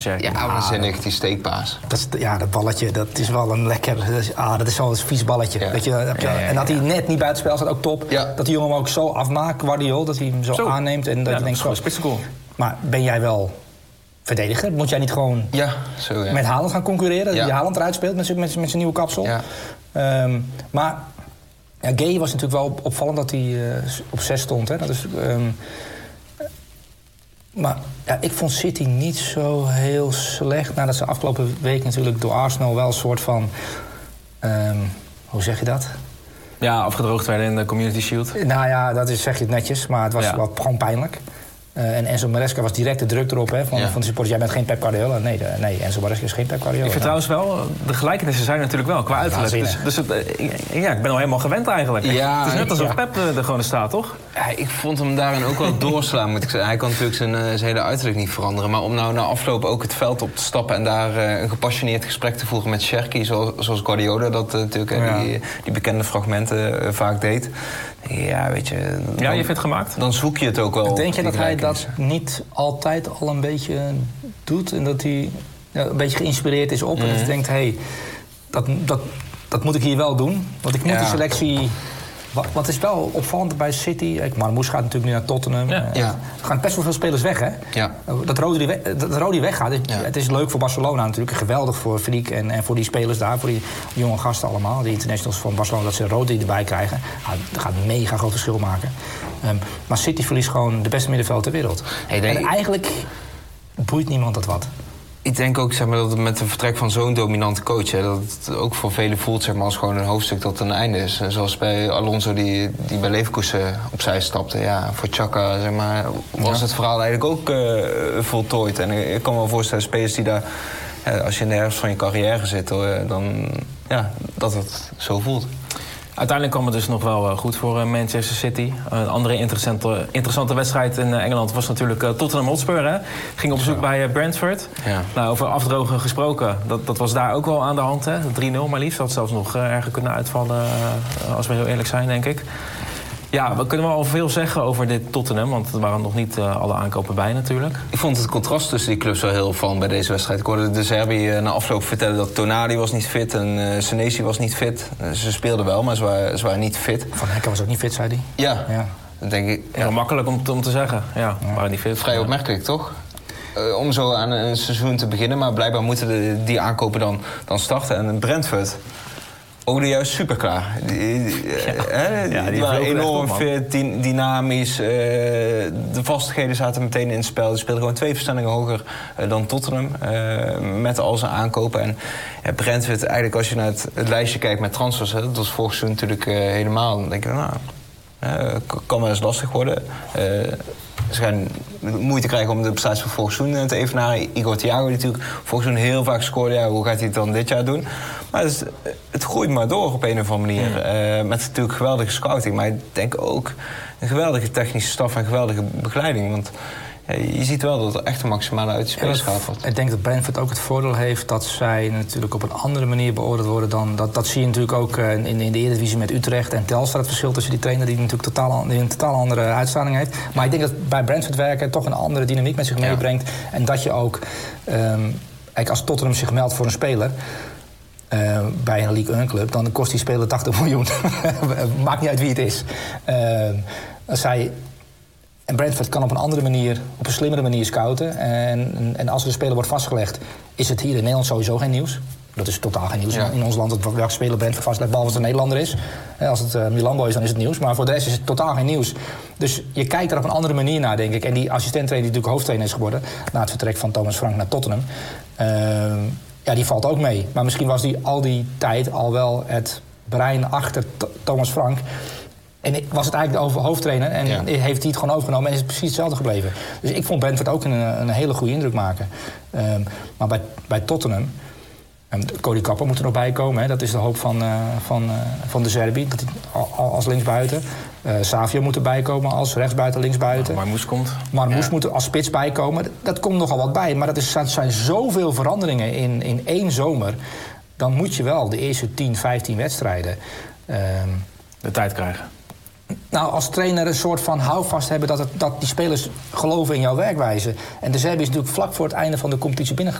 Ja, waanzinnig, die steekpaas. Dat balletje, dat is wel een lekker... Dat is zo'n vies balletje. Ja. Weet je, en dat hij net niet buitenspel staat, ook top. Ja. Dat die jongen hem ook zo afmaakt, Guardiol, dat hij hem zo aanneemt. En dat je denkt, dat is spitsengoal. Maar ben jij wel verdediger? Moet jij niet gewoon met Haaland gaan concurreren? Dat je Haaland eruit speelt met zijn nieuwe kapsel? Ja. Maar Gay was natuurlijk wel opvallend dat hij op 6 stond. Hè? Dat is... Maar ik vond City niet zo heel slecht. Nadat ze afgelopen week natuurlijk door Arsenal wel een soort van... hoe zeg je dat? Ja, afgedroogd werden in de Community Shield. Nou ja, dat zeg je het netjes, maar het was wel gewoon pijnlijk. En Enzo Maresca was direct de druk erop van de supporters. Jij bent geen Pep Guardiola. Nee, Enzo Maresca is geen Pep Guardiola. Ik vind trouwens wel, de gelijkenissen zijn natuurlijk wel qua uiterlijk. Dus ik ben al helemaal gewend eigenlijk. Ja, het is net alsof Pep er gewoon staat, toch? Ja, ik vond hem daarin ook wel doorslaan, moet ik zeggen. Hij kan natuurlijk zijn hele uiterlijk niet veranderen. Maar om nou na afloop ook het veld op te stappen en daar een gepassioneerd gesprek te voeren met Cherki, zoals Guardiola dat natuurlijk die bekende fragmenten vaak deed. Ja, weet je... je vindt het gemaakt? Dan zoek je het ook wel. Denk je dat hij dat niet altijd al een beetje doet? En dat hij een beetje geïnspireerd is op? En dat hij denkt, dat moet ik hier wel doen. Want ik moet die selectie... Want het is wel opvallend bij City. Marmoush gaat natuurlijk nu naar Tottenham. Er gaan best wel veel spelers weg, hè? Ja. Dat Rodri weggaat. Het is leuk voor Barcelona natuurlijk. Geweldig voor Flick en voor die spelers daar. Voor die jonge gasten allemaal. Die internationals van Barcelona, dat ze Rodri erbij krijgen. Dat gaat een mega groot verschil maken. Maar City verliest gewoon de beste middenveld ter wereld. En eigenlijk boeit niemand dat wat. Ik denk ook dat het met het vertrek van zo'n dominante coach... dat het ook voor velen voelt als gewoon een hoofdstuk tot een einde is. En zoals bij Alonso die bij Leverkusen opzij stapte. Ja, voor Xhaka was het verhaal eigenlijk ook voltooid. En ik kan me wel voorstellen, spelers die daar... als je in de herfst van je carrière zit, dan dat het zo voelt. Uiteindelijk kwam het dus nog wel goed voor Manchester City. Een andere interessante wedstrijd in Engeland was natuurlijk Tottenham Hotspur. Hè? Ging op bezoek bij Brentford. Ja. Nou, over afdrogen gesproken, dat was daar ook wel aan de hand. 3-0 maar liefst. Dat had zelfs nog erger kunnen uitvallen, als we heel eerlijk zijn, denk ik. Ja, we kunnen wel al veel zeggen over dit Tottenham, want er waren nog niet alle aankopen bij natuurlijk. Ik vond het contrast tussen die clubs wel heel opvallend bij deze wedstrijd. Ik hoorde de Serbi na afloop vertellen dat Tonali was niet fit en Senesi was niet fit. Ze speelden wel, maar ze waren niet fit. Van Hekken was ook niet fit, zei hij. Ja. Dat denk ik. Ja, makkelijk om te zeggen. Ja, waren niet fit. Vrij opmerkelijk, toch? Om zo aan een seizoen te beginnen, maar blijkbaar moeten die aankopen dan starten. En Brentford... ook juist super klaar. Die waren enorm fit, dynamisch. De vastigheden zaten meteen in het spel. Die speelden gewoon 2 versnellingen hoger dan Tottenham. Met al zijn aankopen. En Brentford, eigenlijk als je naar het lijstje kijkt met transfers... dat was vorig seizoen natuurlijk helemaal. Dan denk je, kan wel eens lastig worden. Ze gaan moeite krijgen om de prestatie van vorig seizoen te evenaren. Igor Thiago die natuurlijk vorig seizoen heel vaak scoorde. Ja, hoe gaat hij het dan dit jaar doen? Maar het groeit maar door op een of andere manier. Met natuurlijk geweldige scouting. Maar ik denk ook een geweldige technische staf en geweldige begeleiding. Want je ziet wel dat er echt een maximale uit de spelers gaat wordt. Ik denk dat Brentford ook het voordeel heeft dat zij natuurlijk op een andere manier beoordeeld worden dan... Dat zie je natuurlijk ook in de Eredivisie met Utrecht en Telstar. Het verschil tussen die trainer die natuurlijk een totaal andere uitstraling heeft. Maar ik denk dat bij Brentford werken toch een andere dynamiek met zich meebrengt. En dat je ook... als Tottenham zich meldt voor een speler... bij een League 1 club, dan kost die speler 80 miljoen. Maakt niet uit wie het is. En Brentford kan op een andere manier, op een slimmere manier scouten. En als er een speler wordt vastgelegd, is het hier in Nederland sowieso geen nieuws. Dat is totaal geen nieuws in ons land. Welke speler Brentford vastlegt, behalve als het een Nederlander is. Als het Milambo is, dan is het nieuws. Maar voor de rest is het totaal geen nieuws. Dus je kijkt er op een andere manier naar, denk ik. En die assistent-trainer die natuurlijk hoofdtrainer is geworden... na het vertrek van Thomas Frank naar Tottenham... die valt ook mee. Maar misschien was die al die tijd al wel het brein achter Thomas Frank... En was het eigenlijk de hoofdtrainer en heeft hij het gewoon overgenomen en is het precies hetzelfde gebleven. Dus ik vond Brentford ook een hele goede indruk maken. Maar bij Tottenham, Cody Kapper moet er nog bij komen. Hè. Dat is de hoop van de Serbi, als linksbuiten. Savio moet erbij komen als rechtsbuiten, linksbuiten. Marmoush moet er als spits bij komen. Dat komt nogal wat bij, maar dat zijn zoveel veranderingen in 1 zomer. Dan moet je wel de eerste 10, 15 wedstrijden... de tijd krijgen. Nou, als trainer een soort van houvast hebben dat die spelers geloven in jouw werkwijze. En de Serbië is natuurlijk vlak voor het einde van de competitie